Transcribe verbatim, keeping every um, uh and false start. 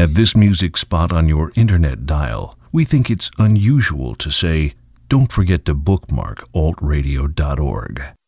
have this music spot on your internet dial, we think it's unusual to say, don't forget to bookmark alt radio dot org.